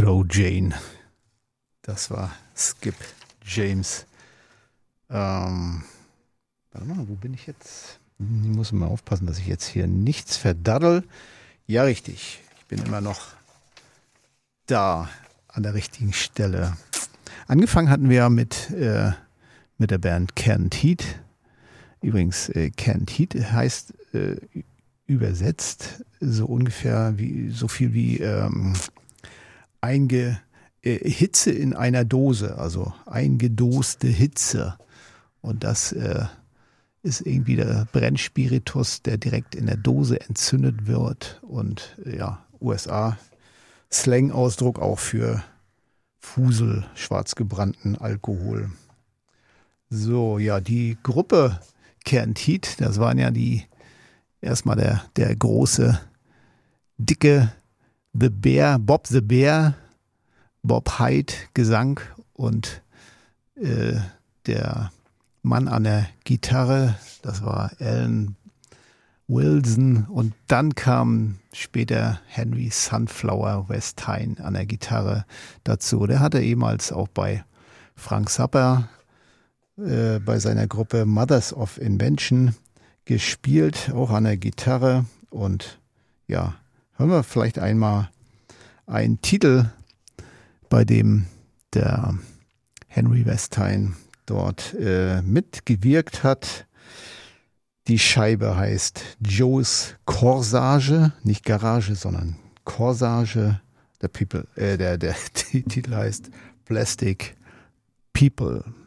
Crow Jane. Das war Skip James. Warte mal, wo bin ich jetzt? Ich muss mal aufpassen, dass ich jetzt hier nichts verdaddel. Ja, richtig. Ich bin immer noch da an der richtigen Stelle. Angefangen hatten wir mit der Band Canned Heat. Übrigens, Canned Heat heißt übersetzt so ungefähr so viel wie Hitze in einer Dose, also eingedoste Hitze. Und das ist irgendwie der Brennspiritus, der direkt in der Dose entzündet wird. Und ja, USA-Slang-Ausdruck auch für Fusel, schwarzgebrannten Alkohol. So, ja, die Gruppe Canned Heat, das waren ja erstmal der große, dicke The Bear, Bob the Bear, Bob Hyde Gesang und der Mann an der Gitarre, das war Alan Wilson, und dann kam später Henry Sunflower Westheim an der Gitarre dazu. Der hatte ehemals auch bei Frank Zappa bei seiner Gruppe Mothers of Invention gespielt, auch an der Gitarre. Und ja, hören wir vielleicht einmal einen Titel, bei dem der Henry Westheim dort mitgewirkt hat. Die Scheibe heißt Joe's Corsage, nicht Garage, sondern Corsage. Der Titel heißt Plastic People.